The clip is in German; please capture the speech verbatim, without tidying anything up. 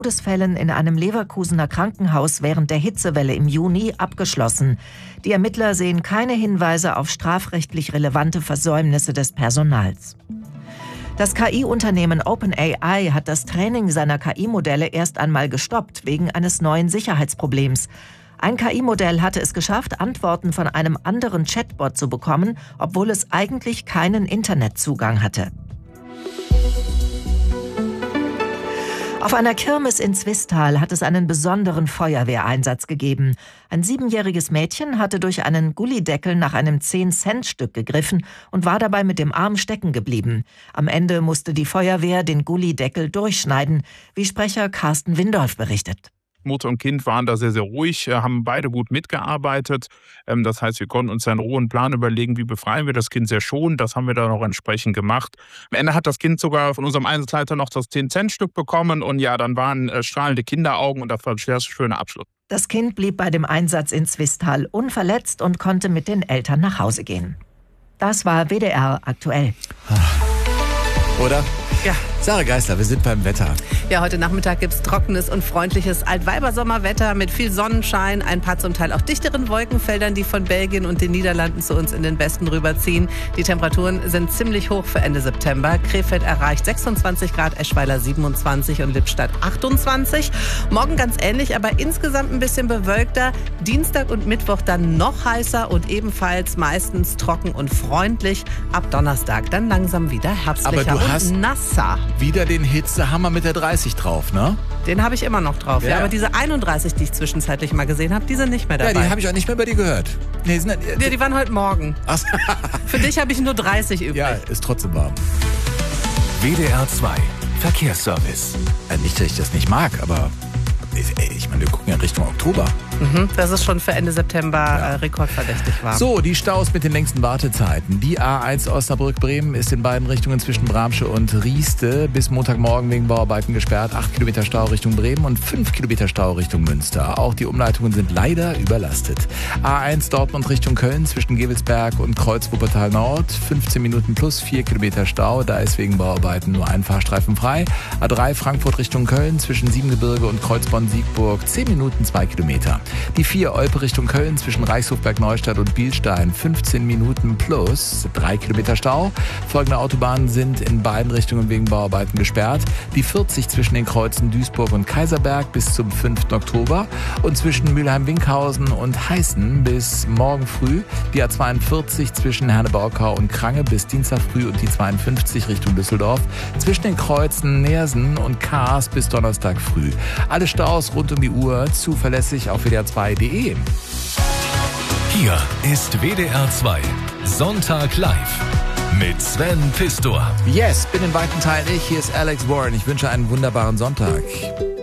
Todesfällen in einem Leverkusener Krankenhaus während der Hitzewelle im Juni abgeschlossen. Die Ermittler sehen keine Hinweise auf strafrechtlich relevante Versäumnisse des Personals. Das K I-Unternehmen OpenAI hat das Training seiner K I-Modelle erst einmal gestoppt, wegen eines neuen Sicherheitsproblems. Ein K I-Modell hatte es geschafft, Antworten von einem anderen Chatbot zu bekommen, obwohl es eigentlich keinen Internetzugang hatte. Auf einer Kirmes in Zwistal hat es einen besonderen Feuerwehreinsatz gegeben. Ein siebenjähriges Mädchen hatte durch einen Gullideckel nach einem zehn-Cent-Stück gegriffen und war dabei mit dem Arm stecken geblieben. Am Ende musste die Feuerwehr den Gullideckel durchschneiden, wie Sprecher Carsten Windolf berichtet. Mutter und Kind waren da sehr, sehr ruhig, haben beide gut mitgearbeitet. Das heißt, wir konnten uns einen rohen Plan überlegen, wie befreien wir das Kind sehr schonend. Das haben wir dann auch entsprechend gemacht. Am Ende hat das Kind sogar von unserem Einsatzleiter noch das zehn-Cent-Stück bekommen. Und ja, dann waren strahlende Kinderaugen und das war ein sehr schöner Abschluss. Das Kind blieb bei dem Einsatz in Zwistal unverletzt und konnte mit den Eltern nach Hause gehen. Das war W D R aktuell. Oder? Ja. Sarah Geisler, wir sind beim Wetter. Ja, heute Nachmittag gibt es trockenes und freundliches Altweibersommerwetter mit viel Sonnenschein, ein paar zum Teil auch dichteren Wolkenfeldern, die von Belgien und den Niederlanden zu uns in den Westen rüberziehen. Die Temperaturen sind ziemlich hoch für Ende September. Krefeld erreicht sechsundzwanzig Grad, Eschweiler siebenundzwanzig und Lippstadt achtundzwanzig. Morgen ganz ähnlich, aber insgesamt ein bisschen bewölkter. Dienstag und Mittwoch dann noch heißer und ebenfalls meistens trocken und freundlich. Ab Donnerstag dann langsam wieder herbstlicher aber du hast und nasser. Wieder den Hitzehammer mit der dreißig drauf, ne? Den habe ich immer noch drauf. Ja. Ja, aber diese einunddreißig, die ich zwischenzeitlich mal gesehen habe, die sind nicht mehr dabei. Ja, die habe ich auch nicht mehr bei dir gehört. Nee, sind, ja, die waren heute Morgen. Ach. Für dich habe ich nur dreißig übrig. Ja, ist trotzdem warm. W D R zwei Verkehrsservice. Ja, nicht, dass ich das nicht mag, aber ich meine, wir gucken ja Richtung Oktober. Mhm, das ist schon für Ende September ja. äh, rekordverdächtig warm. So, die Staus mit den längsten Wartezeiten. Die A eins Osnabrück-Bremen ist in beiden Richtungen zwischen Bramsche und Rieste bis Montagmorgen wegen Bauarbeiten gesperrt. acht Kilometer Stau Richtung Bremen und fünf Kilometer Stau Richtung Münster. Auch die Umleitungen sind leider überlastet. A eins Dortmund Richtung Köln zwischen Gevelsberg und Kreuz Wuppertal Nord. fünfzehn Minuten plus vier Kilometer Stau. Da ist wegen Bauarbeiten nur ein Fahrstreifen frei. A drei Frankfurt Richtung Köln zwischen Siebengebirge und Kreuzborn-Siegburg. zehn Minuten, zwei Kilometer. Die vier Olpe Richtung Köln zwischen Reichshofberg-Neustadt und Bielstein. fünfzehn Minuten plus drei Kilometer Stau. Folgende Autobahnen sind in beiden Richtungen wegen Bauarbeiten gesperrt. Die vierzig zwischen den Kreuzen Duisburg und Kaiserberg bis zum fünften Oktober. Und zwischen Mülheim-Winkhausen und Heißen bis morgen früh. Die A zweiundvierzig zwischen Herne-Baukau und Krange bis Dienstag früh und die zweiundfünfzig Richtung Düsseldorf. Zwischen den Kreuzen Neersen und Kaas bis Donnerstag früh. Alle Staus rund um die Uhr zuverlässig auf W D R zwei punkt de. Hier ist W D R zwei Sonntag live mit Sven Pistor. Yes, bin in weiten Teilen ich. Hier ist Alex Warren. Ich wünsche einen wunderbaren Sonntag.